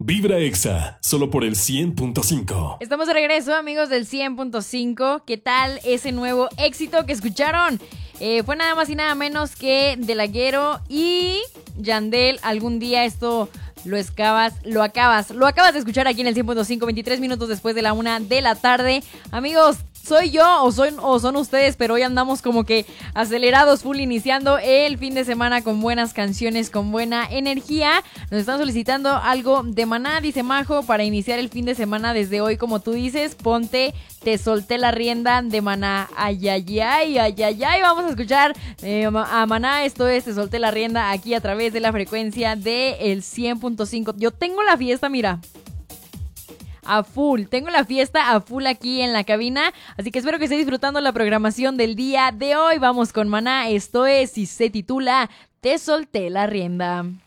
Vibra Exa, solo por el 100.5. Estamos de regreso, amigos del 100.5. ¿Qué tal ese nuevo éxito que escucharon? Fue nada más y nada menos que De Laguero y Yandel. Algún día esto lo acabas de escuchar aquí en el 100.5, 23 minutos después de la 1 de la tarde. Amigos, ¿soy yo o son ustedes? Pero hoy andamos como que acelerados, full, iniciando el fin de semana con buenas canciones, con buena energía. Nos están solicitando algo de Maná, dice Majo, para iniciar el fin de semana desde hoy, como tú dices. Ponte Te Solté la Rienda de Maná. Ay, ay, ay, ay, ay, ay. Vamos a escuchar a Maná. Esto es Te Solté la Rienda aquí a través de la frecuencia del 100.5. Yo tengo la fiesta, mira, a full. Tengo la fiesta a full aquí en la cabina, así que espero que esté disfrutando la programación del día de hoy. Vamos con Maná, esto es y se titula Te Solté la Rienda.